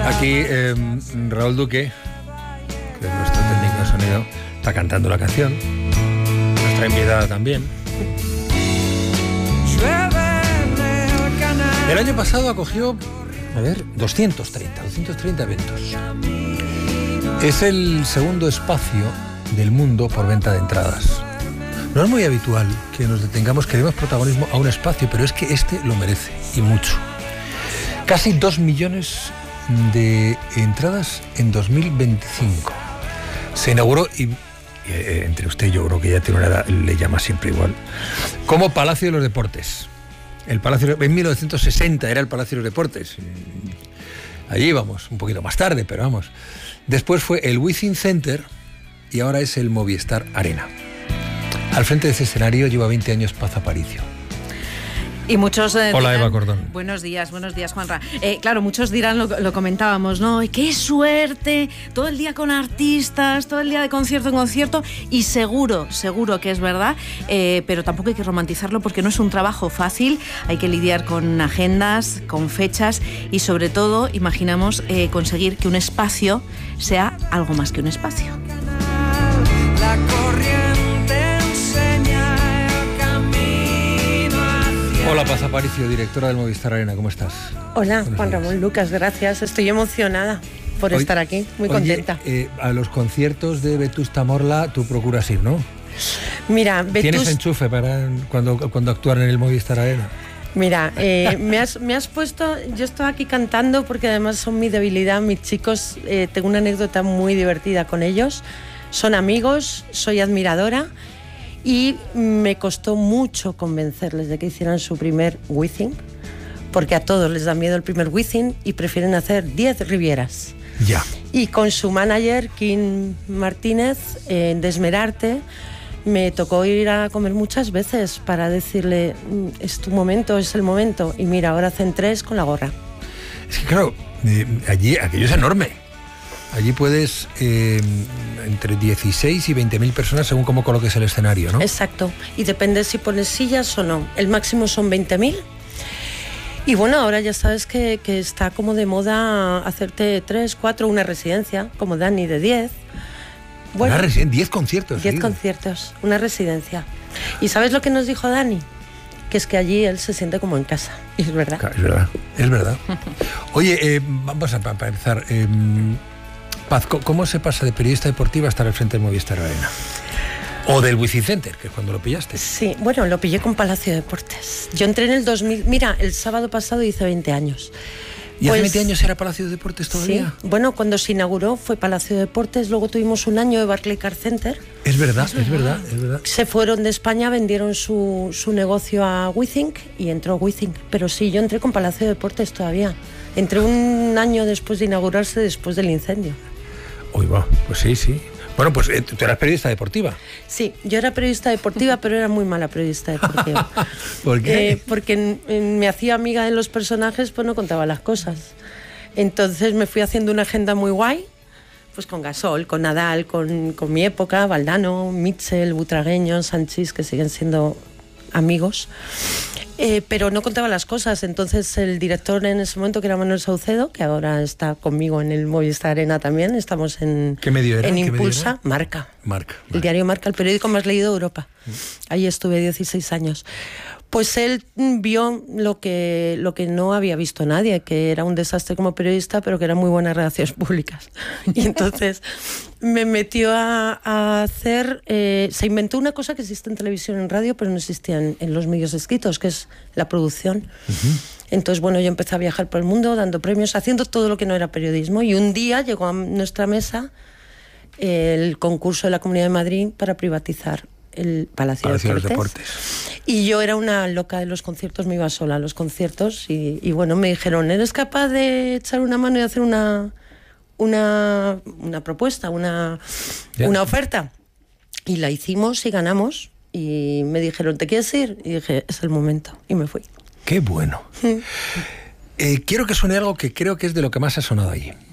Aquí Raúl Duque, que es nuestro técnico de sonido, está cantando la canción. Nuestra invitada también. El año pasado acogió, 230 eventos. Es el segundo espacio del mundo por venta de entradas. No es muy habitual que nos detengamos, que demos protagonismo a un espacio, pero es que este lo merece, y mucho. Casi 2 millones de entradas en 2025. Se inauguró, y entre usted y yo creo que ya tiene una edad, le llama siempre igual, como Palacio de los Deportes. El Palacio, en 1960 era el Palacio de los Deportes. Allí íbamos, un poquito más tarde, pero vamos. Después fue el Withing Center y ahora es el Movistar Arena. Al frente de ese escenario lleva 20 años Paz Aparicio. Y muchos Hola, dirán, Eva Cordón. Buenos días, Juanra. Claro, muchos dirán, lo comentábamos, ¿no? ¡Qué suerte! Todo el día con artistas, todo el día de concierto en concierto, y seguro que es verdad, pero tampoco hay que romantizarlo porque no es un trabajo fácil. Hay que lidiar con agendas, con fechas y sobre todo imaginamos conseguir que un espacio sea algo más que un espacio. La corriente enseña el camino hacia... Hola, Paz Aparicio, directora del Movistar Arena, ¿cómo estás? Hola, Buenos Juan días. Ramón Lucas, gracias. Estoy emocionada por estar aquí, muy contenta. A los conciertos de Vetusta Morla tú procuras ir, ¿no? Mira, ¿Tienes enchufe para cuando actúan en el Movistar Arena? Mira, me has puesto... Yo estoy aquí cantando porque además son mi debilidad, mis chicos. Tengo una anécdota muy divertida con ellos. Son amigos, soy admiradora y me costó mucho convencerles de que hicieran su primer Withing, porque a todos les da miedo el primer Withing y prefieren hacer 10 Rivieras. Ya. Y con su manager, Kim Martínez, de Esmerarte, me tocó ir a comer muchas veces para decirle, es tu momento, es el momento. Y mira, ahora hacen 3 con la gorra. Es que claro, aquello es enorme. Allí puedes entre 16 y 20.000 personas según cómo coloques el escenario, ¿no? Exacto. Y depende si pones sillas o no. El máximo son 20.000. Y bueno, ahora ya sabes que está como de moda hacerte 3, 4, una residencia, como Dani, de 10. Bueno, una residencia, 10 conciertos. 10 conciertos, una residencia. ¿Y sabes lo que nos dijo Dani? Que es que allí él se siente como en casa. Y es verdad. Claro, es verdad. Oye, vamos a empezar. Paz, ¿cómo se pasa de periodista deportiva a estar al frente del Movistar Arena? O del Withing Center, que es cuando lo pillaste. Sí, bueno, lo pillé con Palacio de Deportes. Yo entré en el 2000... Mira, el sábado pasado hice 20 años. ¿Y hace 20 años era Palacio de Deportes todavía? Sí, bueno, cuando se inauguró fue Palacio de Deportes, luego tuvimos un año de Barclaycard Center. Es verdad. Se fueron de España, vendieron su negocio a Withing y entró Withing. Pero sí, yo entré con Palacio de Deportes todavía. Entré un año después de inaugurarse, después del incendio. Uy, va, pues sí. Bueno, pues tú eras periodista deportiva. Sí, yo era periodista deportiva, pero era muy mala periodista deportiva. ¿Por qué? Porque me hacía amiga de los personajes, pues no contaba las cosas. Entonces me fui haciendo una agenda muy guay, pues con Gasol, con Nadal, con mi época, Valdano, Mitchell, Butragueño, Sanchís, que siguen siendo amigos. Pero no contaba las cosas. Entonces el director en ese momento, que era Manuel Saucedo, que ahora está conmigo en el Movistar Arena también, estamos en... ¿Qué medio era? En Impulsa, Marca. El diario Marca, el periódico más leído de Europa. Ahí estuve 16 años. Pues él vio lo que no había visto nadie, que era un desastre como periodista, pero que eran muy buenas relaciones públicas. Y entonces me metió a hacer... se inventó una cosa que existe en televisión y en radio, pero no existía en los medios escritos, que es la producción. Entonces, bueno, yo empecé a viajar por el mundo, dando premios, haciendo todo lo que no era periodismo. Y un día llegó a nuestra mesa el concurso de la Comunidad de Madrid para privatizar el Palacio de los Deportes. Y yo era una loca de los conciertos, me iba sola a los conciertos y bueno, me dijeron, ¿eres capaz de echar una mano y hacer una propuesta, una oferta? Y la hicimos y ganamos y me dijeron, ¿te quieres ir? Y dije, es el momento, y me fui. ¡Qué bueno! Quiero que suene algo que creo que es de lo que más ha sonado allí.